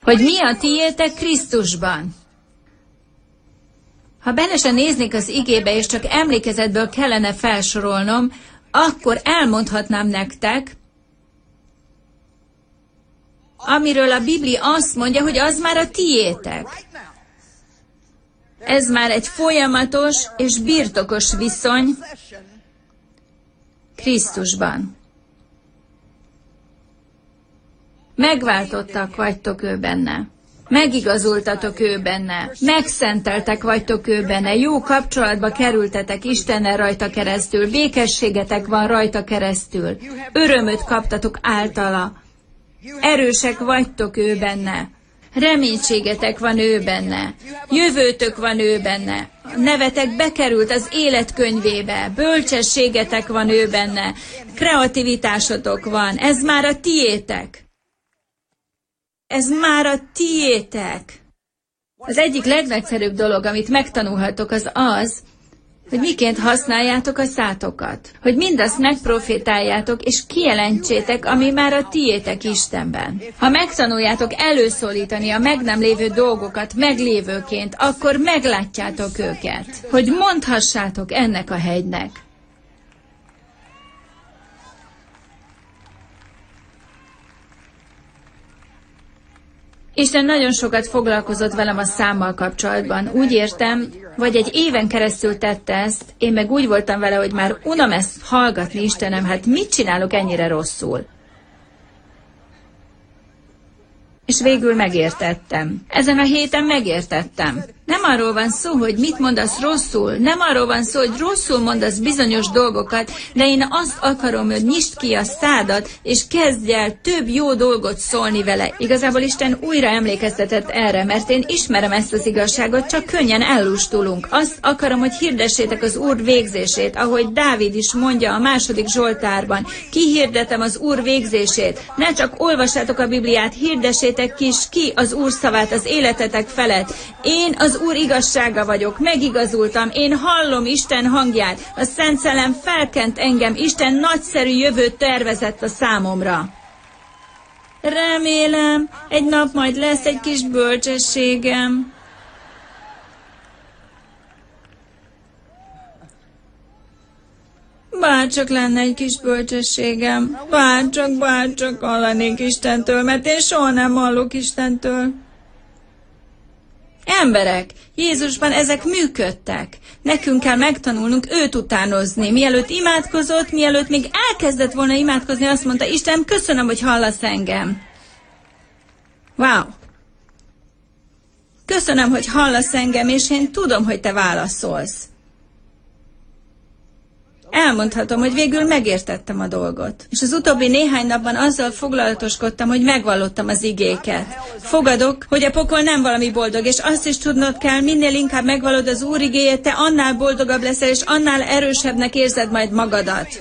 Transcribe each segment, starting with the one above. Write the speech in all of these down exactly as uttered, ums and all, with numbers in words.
hogy mi a tiétek Krisztusban. Ha bele se néznék az igébe, és csak emlékezetből kellene felsorolnom, akkor elmondhatnám nektek, amiről a Biblia azt mondja, hogy az már a tiétek. Ez már egy folyamatos és birtokos viszony Krisztusban. Megváltottak vagytok ő benne. Megigazultatok ő benne. Megszenteltek vagytok ő benne. Jó kapcsolatba kerültetek Istennel rajta keresztül. Békességetek van rajta keresztül. Örömöt kaptatok általa. Erősek vagytok ő benne. Reménységetek van ő benne. Jövőtök van ő benne. A nevetek bekerült az életkönyvébe. Bölcsességetek van ő benne. Kreativitásotok van. Ez már a tiétek. Ez már a tiétek. Az egyik legnagyszerűbb dolog, amit megtanulhatok, az az, hogy miként használjátok a szátokat. Hogy mindazt megprofétáljátok, és kijelentsétek, ami már a tiétek Istenben. Ha megtanuljátok előszólítani a meg nem lévő dolgokat meglévőként, akkor meglátjátok őket. Hogy mondhassátok ennek a hegynek. Isten nagyon sokat foglalkozott velem a számmal kapcsolatban. Úgy értem, vagy egy éven keresztül tette ezt, én meg úgy voltam vele, hogy már unom ezt hallgatni, Istenem, hát mit csinálok ennyire rosszul? És végül megértettem. Ezen a héten megértettem. Nem arról van szó, hogy mit mondasz rosszul, nem arról van szó, hogy rosszul mondasz bizonyos dolgokat, de én azt akarom, hogy nyisd ki a szádat, és kezdj el több jó dolgot szólni vele. Igazából Isten újra emlékeztetett erre, mert én ismerem ezt az igazságot, csak könnyen ellustulunk. Azt akarom, hogy hirdessétek az Úr végzését, ahogy Dávid is mondja a második Zsoltárban. Kihirdetem az Úr végzését. Ne csak olvassátok a Bibliát, hirdessétek is ki az Úr szavát az életetek felett. Én az Úr igazsága vagyok, megigazultam, én hallom Isten hangját, a Szent Szellem felkent engem, Isten nagyszerű jövőt tervezett a számomra. Remélem, egy nap majd lesz egy kis bölcsességem. Bárcsak lenne egy kis bölcsességem, bárcsak, bárcsak hallanék Istentől, mert én soha nem hallok Istentől. Emberek, Jézusban ezek működtek. Nekünk kell megtanulnunk őt utánozni. Mielőtt imádkozott, mielőtt még elkezdett volna imádkozni, azt mondta, Isten, köszönöm, hogy hallasz engem. Wow! Köszönöm, hogy hallasz engem, és én tudom, hogy te válaszolsz. Elmondhatom, hogy végül megértettem a dolgot. És az utóbbi néhány napban azzal foglalatoskodtam, hogy megvallottam az igéket. Fogadok, hogy a pokol nem valami boldog, és azt is tudnod kell, minél inkább megvallod az Úr igéjét, te annál boldogabb leszel, és annál erősebbnek érzed majd magadat.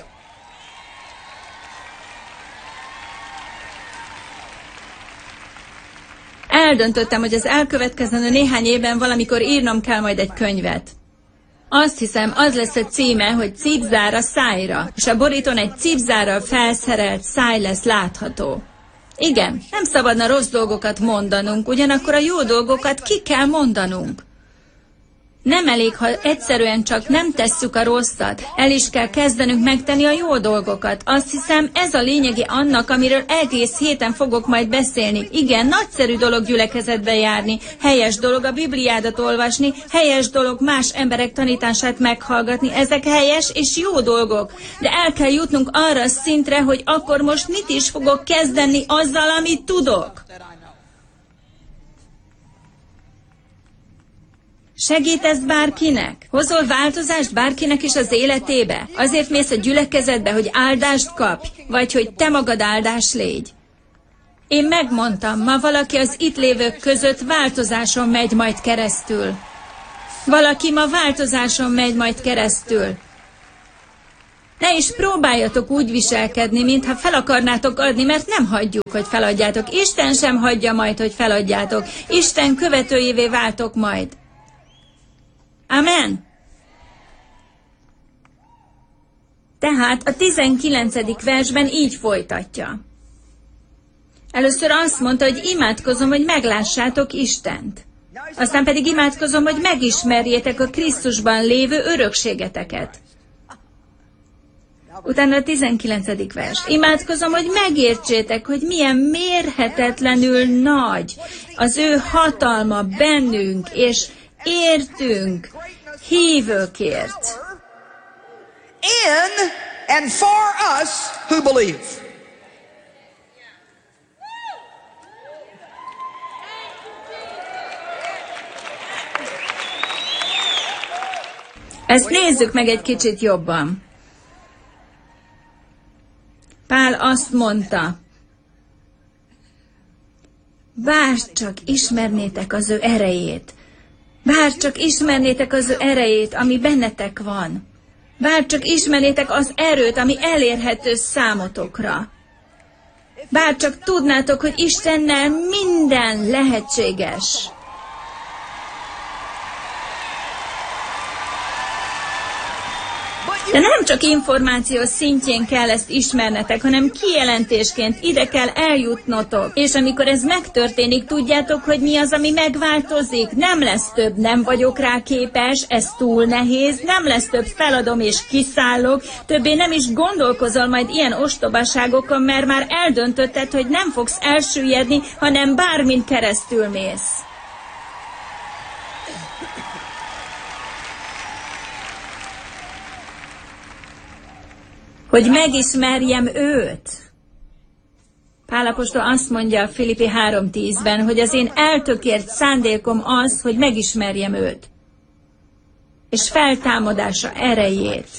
Eldöntöttem, hogy az elkövetkezendő néhány évben valamikor írnom kell majd egy könyvet. Azt hiszem, az lesz a címe, hogy Cipzára szájra, és a borítón egy cipzárral felszerelt száj lesz látható. Igen, nem szabadna rossz dolgokat mondanunk, ugyanakkor a jó dolgokat ki kell mondanunk. Nem elég, ha egyszerűen csak nem tesszük a rosszat, el is kell kezdenünk megtenni a jó dolgokat. Azt hiszem, ez a lényegi annak, amiről egész héten fogok majd beszélni. Igen, nagyszerű dolog gyülekezetbe járni, helyes dolog a Bibliádat olvasni, helyes dolog más emberek tanítását meghallgatni, ezek helyes és jó dolgok. De el kell jutnunk arra a szintre, hogy akkor most mit is fogok kezdeni azzal, amit tudok. Segítesz bárkinek? Hozol változást bárkinek is az életébe? Azért mész a gyülekezetbe, hogy áldást kapj, vagy hogy te magad áldás légy? Én megmondtam, ma valaki az itt lévők között változáson megy majd keresztül. Valaki ma változáson megy majd keresztül. Ne is próbáljatok úgy viselkedni, mintha fel akarnátok adni, mert nem hagyjuk, hogy feladjátok. Isten sem hagyja majd, hogy feladjátok. Isten követőjévé váltok majd. Amen. Tehát a tizenkilencedik versben így folytatja. Először azt mondta, hogy imádkozom, hogy meglássátok Istent. Aztán pedig imádkozom, hogy megismerjétek a Krisztusban lévő örökségeteket. Utána a tizenkilencedik vers. Imádkozom, hogy megértsétek, hogy milyen mérhetetlenül nagy az ő hatalma bennünk, és értünk, hívőkért. In and for us who believe. Ezt nézzük meg egy kicsit jobban. Pál azt mondta, bárcsak ismernétek az ő erejét, bárcsak ismernétek az ő erejét, ami bennetek van, bárcsak ismernétek az erőt, ami elérhető számotokra, bárcsak tudnátok, hogy Istennel minden lehetséges. De nem csak információ szintjén kell ezt ismernetek, hanem kijelentésként ide kell eljutnotok. És amikor ez megtörténik, tudjátok, hogy mi az, ami megváltozik. Nem lesz több, nem vagyok rá képes, ez túl nehéz, nem lesz több, feladom és kiszállok, többé nem is gondolkozol majd ilyen ostobaságokon, mert már eldöntötted, hogy nem fogsz elsüllyedni, hanem bármin keresztül mész. Hogy megismerjem őt. Pál apostol azt mondja a Filippi három tízben, hogy az én eltökélt szándékom az, hogy megismerjem őt. És feltámadása erejét.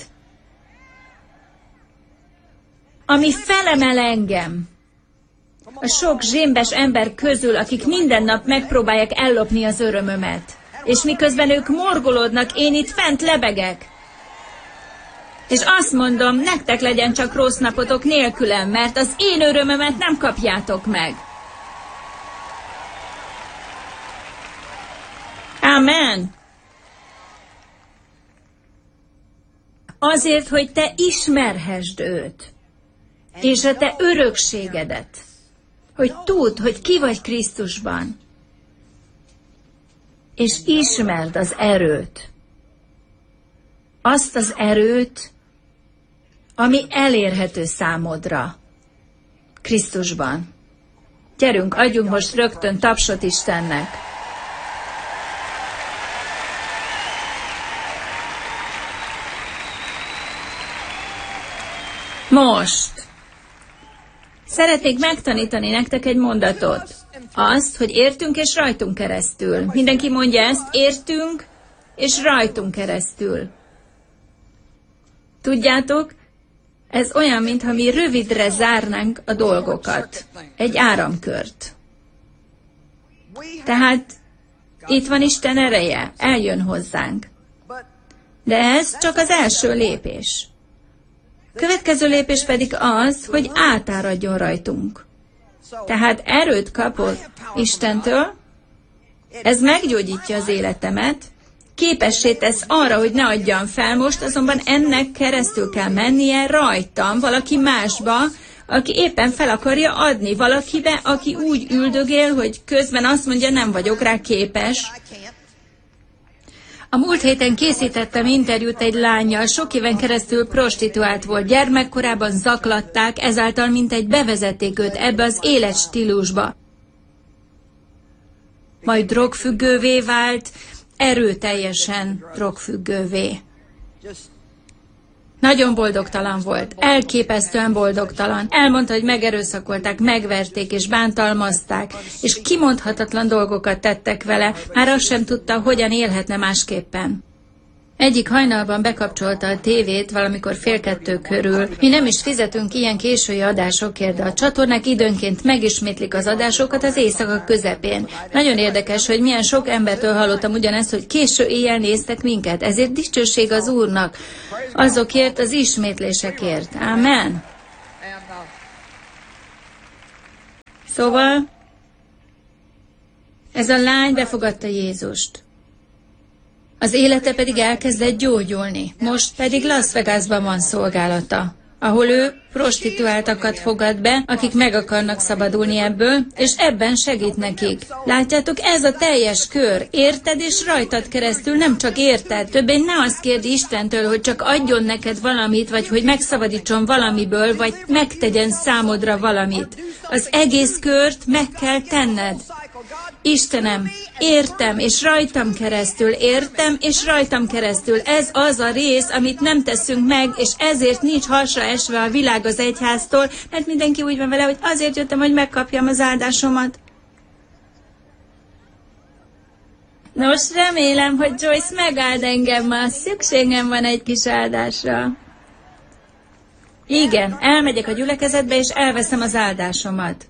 Ami felemel engem a sok zsémbes ember közül, akik minden nap megpróbálják ellopni az örömömet. És miközben ők morgolódnak, én itt fent lebegek. És azt mondom, nektek legyen csak rossz napotok nélkülem, mert az én örömömet nem kapjátok meg. Amen. Azért, hogy te ismerhessd őt, és a te örökségedet, hogy tudd, hogy ki vagy Krisztusban, és ismerd az erőt. Azt az erőt, ami elérhető számodra Krisztusban. Gyerünk, adjunk most rögtön tapsot Istennek. Most szeretnék megtanítani nektek egy mondatot. Azt, hogy értünk és rajtunk keresztül. Mindenki mondja ezt, értünk és rajtunk keresztül. Tudjátok, ez olyan, mintha mi rövidre zárnánk a dolgokat. Egy áramkört. Tehát itt van Isten ereje, eljön hozzánk. De ez csak az első lépés. Következő lépés pedig az, hogy átáradjon rajtunk. Tehát erőt kapott Istentől, ez meggyógyítja az életemet, képessé tesz arra, hogy ne adjam fel most, azonban ennek keresztül kell mennie rajtam, valaki másba, aki éppen fel akarja adni, valakibe, aki úgy üldögél, hogy közben azt mondja, nem vagyok rá képes. A múlt héten készítettem interjút egy lánnyal, sok éven keresztül prostituált volt, gyermekkorában zaklatták, ezáltal mintegy bevezették őt ebbe az életstílusba. Majd drogfüggővé vált, erőteljesen drogfüggővé. Nagyon boldogtalan volt, elképesztően boldogtalan. Elmondta, hogy megerőszakolták, megverték és bántalmazták, és kimondhatatlan dolgokat tettek vele, már azt sem tudta, hogyan élhetne másképpen. Egyik hajnalban bekapcsolta a tévét, valamikor fél kettő körül. Mi nem is fizetünk ilyen késői adásokért, de a csatornák időnként megismétlik az adásokat az éjszaka közepén. Nagyon érdekes, hogy milyen sok embertől hallottam ugyanezt, hogy késő éjjel néztek minket. Ezért dicsőség az Úrnak, azokért az ismétlésekért. Amen. Szóval, ez a lány befogadta Jézust. Az élete pedig elkezdett gyógyulni, most pedig Las Vegasban van szolgálata. ahol ő prostituáltakat fogad be, akik meg akarnak szabadulni ebből, és ebben segít nekik. Látjátok, ez a teljes kör. Érted, és rajtad keresztül nem csak érted. Többé ne azt kérdi Istentől, hogy csak adjon neked valamit, vagy hogy megszabadítson valamiből, vagy megtegyen számodra valamit. Az egész kört meg kell tenned. Istenem, értem, és rajtam keresztül, értem, és rajtam keresztül. Ez az a rész, amit nem teszünk meg, és ezért nincs hasra esve a világ az egyháztól, mert mindenki úgy van vele, hogy azért jöttem, hogy megkapjam az áldásomat. Nos, remélem, hogy Joyce megáld engem ma. Szükségem van egy kis áldásra. Igen, elmegyek a gyülekezetbe, és elveszem az áldásomat.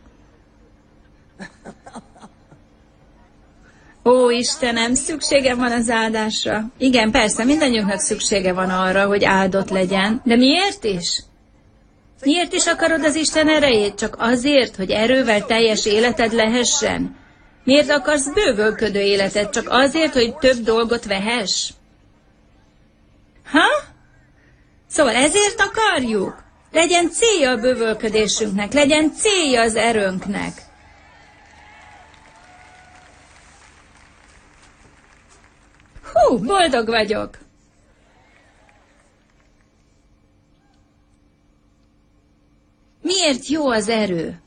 Ó, Istenem, szükségem van az áldásra. Igen, persze, mindannyiunknak szüksége van arra, hogy áldott legyen. De miért is? Miért is akarod az Isten erejét? Csak azért, hogy erővel teljes életed lehessen? Miért akarsz bővölködő életet? Csak azért, hogy több dolgot vehess? Ha? Szóval ezért akarjuk? Legyen célja a bővölködésünknek, legyen célja az erőnknek. Hú, boldog vagyok! Miért jó az erő?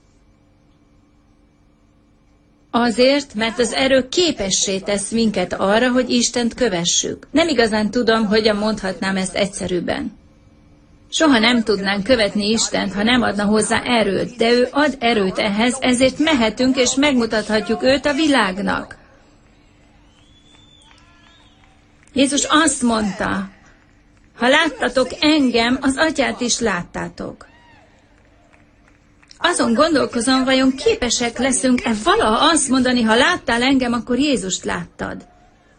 Azért, mert az erő képessé tesz minket arra, hogy Istent kövessük. Nem igazán tudom, hogyan mondhatnám ezt egyszerűbben. Soha nem tudnánk követni Istent, ha nem adna hozzá erőt, de ő ad erőt ehhez, ezért mehetünk és megmutathatjuk őt a világnak. Jézus azt mondta, ha láttatok engem, az Atyát is láttátok. Azon gondolkozom, vajon képesek leszünk-e valaha azt mondani, ha láttál engem, akkor Jézust láttad.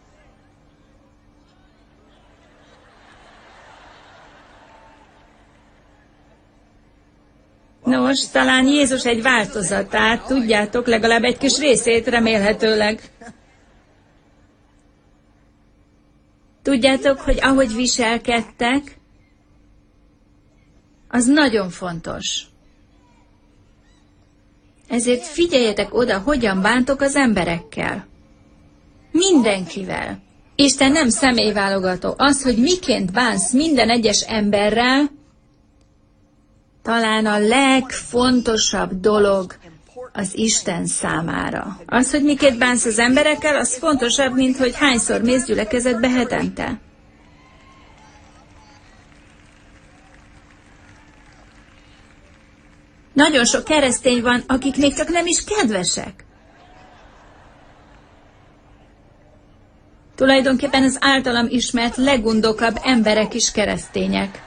Nos, talán Jézus egy változatát, tudjátok, legalább egy kis részét remélhetőleg. Tudjátok, hogy ahogy viselkedtek, az nagyon fontos. Ezért figyeljetek oda, hogyan bántok az emberekkel. Mindenkivel. Isten nem személyválogató. Az, hogy miként bánsz minden egyes emberrel, talán a legfontosabb dolog az Isten számára. Az, hogy miként bánsz az emberekkel, az fontosabb, mint hogy hányszor mész gyülekezetbe hetente. Nagyon sok keresztény van, akik még csak nem is kedvesek. Tulajdonképpen az általam ismert legundokabb emberek is keresztények.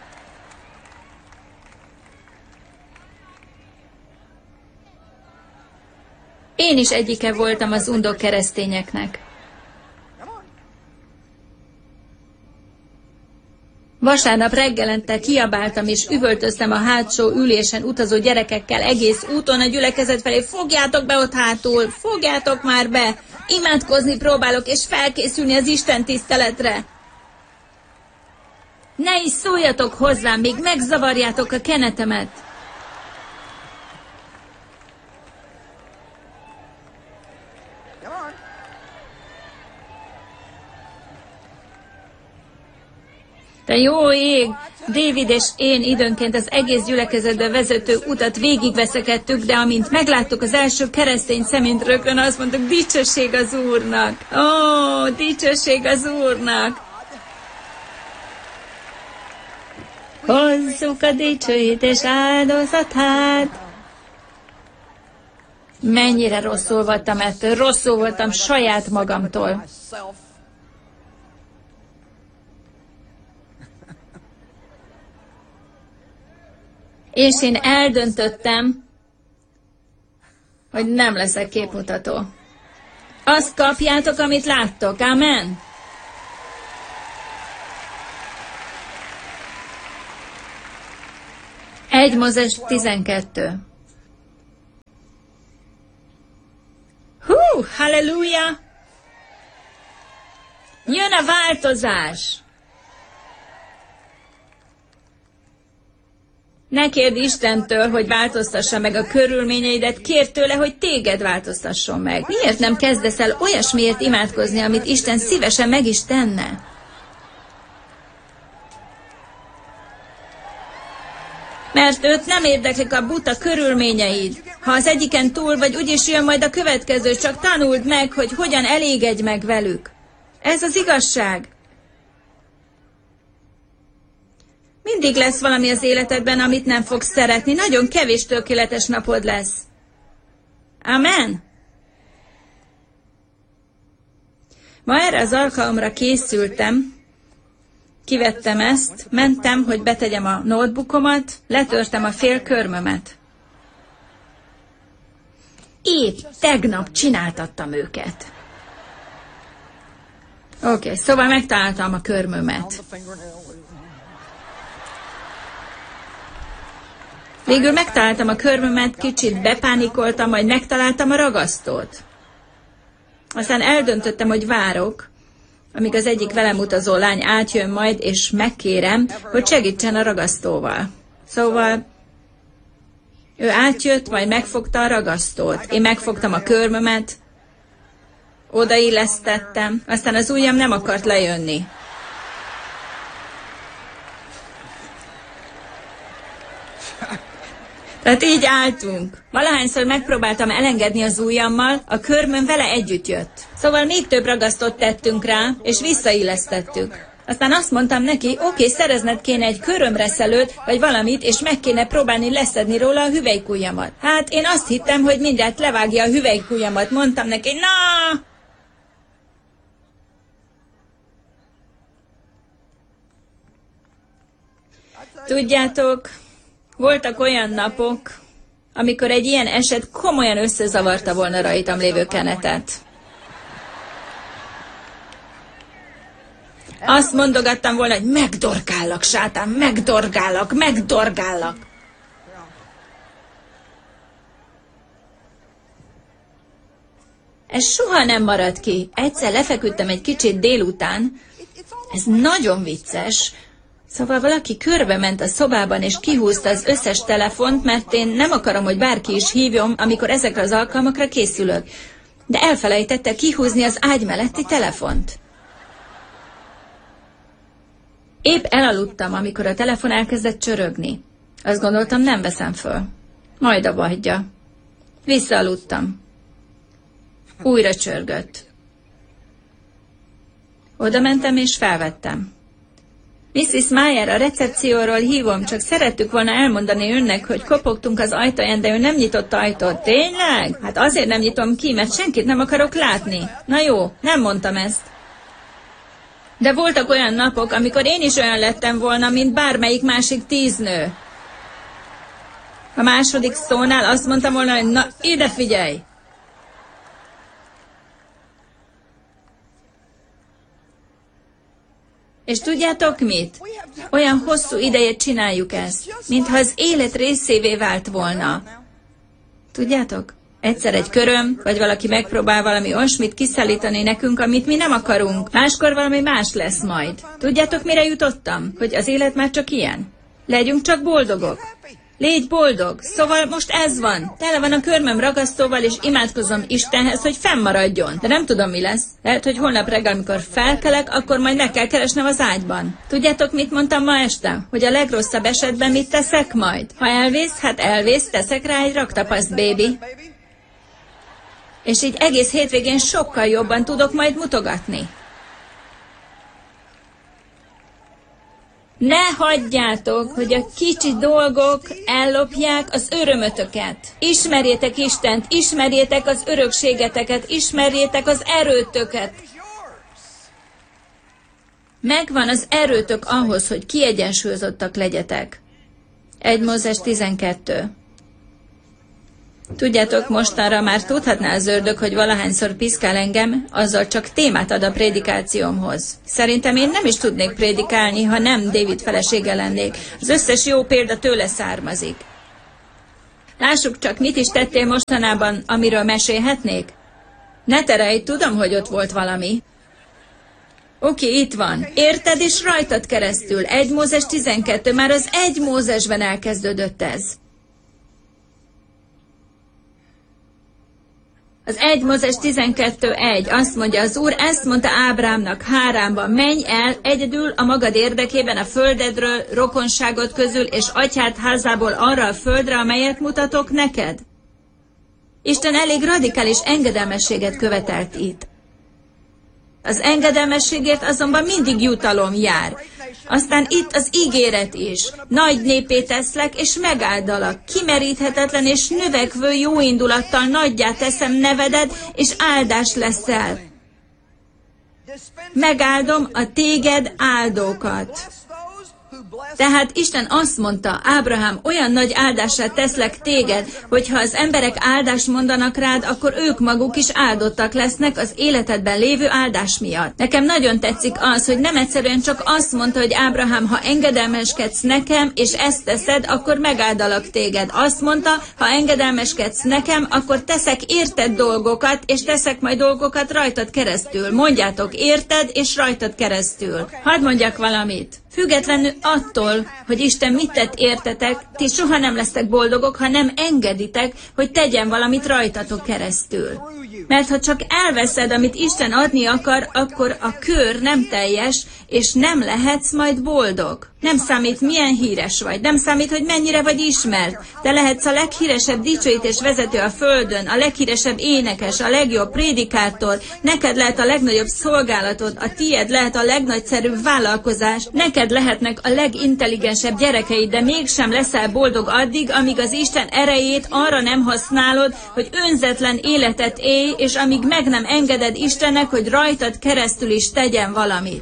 Én is egyike voltam az undok keresztényeknek. Vasárnap reggelente kiabáltam és üvöltöztem a hátsó ülésen utazó gyerekekkel egész úton a gyülekezet felé. Fogjátok be ott hátul, fogjátok már be! Imádkozni próbálok és felkészülni az Isten tiszteletre. Ne is szóljatok hozzám, még megzavarjátok a kenetemet. De jó ég, David és én időnként az egész gyülekezetbe vezető utat végigveszekedtük, de amint megláttuk az első keresztény szemét, rögtön azt mondtuk, dicsőség az Úrnak. Ó, dicsőség az Úrnak. Hozzuk a dicsőítés áldozatát. Mennyire rosszul voltam ettől, rosszul voltam saját magamtól. És én eldöntöttem, hogy nem leszek képmutató. Azt kapjátok, amit láttok. Amen. egy Mózes tizenkettő. Hú, halleluja! Jön a változás! Ne kérd Istentől, hogy változtassa meg a körülményeidet, kérd tőle, hogy téged változtasson meg. Miért nem kezdesz el olyasmiért imádkozni, amit Isten szívesen meg is tenne? Mert őt nem érdeklik a buta körülményeid. Ha az egyiken túl vagy, úgyis jön majd a következő, csak tanuld meg, hogy hogyan elégedj meg velük. Ez az igazság. Mindig lesz valami az életedben, amit nem fogsz szeretni. Nagyon kevés tökéletes napod lesz. Amen. Ma erre az alkalomra készültem, kivettem ezt, mentem, hogy betegyem a notebookomat, letörtem a fél körmömet. Épp tegnap csináltattam őket. Oké, okay, szóval megtaláltam a körmömet. Végül megtaláltam a körmömet, kicsit bepánikoltam, majd megtaláltam a ragasztót. Aztán eldöntöttem, hogy várok, amíg az egyik velem utazó lány átjön majd, és megkérem, hogy segítsen a ragasztóval. Szóval ő átjött, majd megfogta a ragasztót. Én megfogtam a körmömet, odaillesztettem, aztán az ujjam nem akart lejönni. Tehát így álltunk. Valahányszor megpróbáltam elengedni az ujjammal, a körmöm vele együtt jött. Szóval még több ragasztót tettünk rá, és visszaillesztettük. Aztán azt mondtam neki, oké, okay, szerezned kéne egy körömreszelőt, vagy valamit, és meg kéne próbálni leszedni róla a hüvelykujjamat. Hát én azt hittem, hogy mindjárt levágja a hüvelykujjamat. Mondtam neki, na! Tudjátok, voltak olyan napok, amikor egy ilyen eset komolyan összezavarta volna rajtam lévő kenetet. Azt mondogattam volna, hogy megdorgállak, sátán, megdorgállak, megdorgállak. Ez soha nem marad ki. Egyszer lefeküdtem egy kicsit délután, ez nagyon vicces. Szóval valaki körbe ment a szobában, és kihúzta az összes telefont, mert én nem akarom, hogy bárki is hívjon, amikor ezekre az alkalmakra készülök. De elfelejtette kihúzni az ágy melletti telefont. Épp elaludtam, amikor a telefon elkezdett csörögni. Azt gondoltam, nem veszem föl. Majd abba hagyja. Visszaaludtam. Újra csörgött. Oda mentem és felvettem. missziz Meyer, a recepcióról hívom, csak szerettük volna elmondani önnek, hogy kopogtunk az ajtaján, de ő nem nyitott ajtót. Tényleg? Hát azért nem nyitom ki, mert senkit nem akarok látni. Na jó, nem mondtam ezt. De voltak olyan napok, amikor én is olyan lettem volna, mint bármelyik másik tíz nő. A második szónál azt mondtam volna, hogy na, ide figyelj! És tudjátok mit? Olyan hosszú ideje csináljuk ezt, mintha az élet részévé vált volna. Tudjátok? Egyszer egy köröm, vagy valaki megpróbál valami olyasmit kiszállítani nekünk, amit mi nem akarunk. Máskor valami más lesz majd. Tudjátok, mire jutottam? Hogy az élet már csak ilyen. Legyünk csak boldogok. Légy boldog. Szóval most ez van. Tele van a körmöm ragasztóval, és imádkozom Istenhez, hogy fennmaradjon. De nem tudom, mi lesz. Lehet, hogy holnap reggel, amikor felkelek, akkor majd meg kell keresnem az ágyban. Tudjátok, mit mondtam ma este? Hogy a legrosszabb esetben mit teszek majd? Ha elvész, hát elvész, teszek rá egy raktapaszt, baby. És így egész hétvégén sokkal jobban tudok majd mutogatni. Ne hagyjátok, hogy a kicsi dolgok ellopják az örömötöket. Ismerjétek Istent, ismerjétek az örökségeteket, ismerjétek az erőtöket. Megvan az erőtök ahhoz, hogy kiegyensúlyozottak legyetek. egy Mózes tizenkettő. Tudjátok, mostanra már tudhatná az ördög, hogy valahányszor piszkál engem, azzal csak témát ad a prédikációmhoz. Szerintem én nem is tudnék prédikálni, ha nem David felesége lennék. Az összes jó példa tőle származik. Lássuk csak, mit is tettél mostanában, amiről mesélhetnék? Ne terelj, tudom, hogy ott volt valami. Oké, okay, itt van. Érted, és rajtad keresztül. egy Mózes tizenkettő, már az egy Mózesben elkezdődött ez. Az egy Mózes tizenkettő egy azt mondja, az Úr ezt mondta Ábrámnak Háránban, menj el egyedül a magad érdekében a földedről, rokonságod közül, és atyád házából arra a földre, amelyet mutatok neked. Isten elég radikális engedelmességet követelt itt. Az engedelmességért azonban mindig jutalom jár. Aztán itt az ígéret is. Nagy népé teszlek, és megáldalak. Kimeríthetetlen és növekvő jóindulattal nagyjá teszem nevedet, és áldás leszel. Megáldom a téged áldókat. Tehát Isten azt mondta, Ábrahám, olyan nagy áldásra teszlek téged, hogyha az emberek áldást mondanak rád, akkor ők maguk is áldottak lesznek az életedben lévő áldás miatt. Nekem nagyon tetszik az, hogy nem egyszerűen csak azt mondta, hogy Ábrahám, ha engedelmeskedsz nekem, és ezt teszed, akkor megáldalak téged. Azt mondta, ha engedelmeskedsz nekem, akkor teszek érted dolgokat, és teszek majd dolgokat rajtad keresztül. Mondjátok, érted, és rajtad keresztül. Hadd mondjak valamit. Függetlenül attól, hogy Isten mit tett értetek, ti soha nem lesztek boldogok, ha nem engeditek, hogy tegyen valamit rajtatok keresztül. Mert ha csak elveszed, amit Isten adni akar, akkor a kör nem teljes, és nem lehetsz majd boldog. Nem számít, milyen híres vagy, nem számít, hogy mennyire vagy ismert. Te lehetsz a leghíresebb dicsőítés vezető a földön, a leghíresebb énekes, a legjobb prédikátor, neked lehet a legnagyobb szolgálatod, a tied lehet a legnagyszerűbb vállalkozás, neked lehetnek a legintelligensebb gyerekeid, de mégsem leszel boldog addig, amíg az Isten erejét arra nem használod, hogy önzetlen életet élj, és amíg meg nem engeded Istennek, hogy rajtad keresztül is tegyen valamit.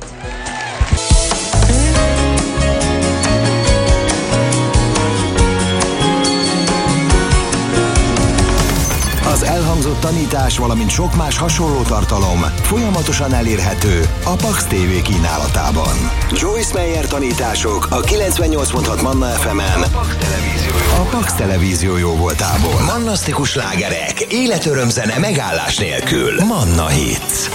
Az elhangzott tanítás, valamint sok más hasonló tartalom folyamatosan elérhető a Pax té vé kínálatában. Joyce Meyer tanítások a kilencvennyolc pont hat Manna ef emen a Pax televízió jó voltából. Mannasztikus slágerek, életöröm zene megállás nélkül. Manna Hits.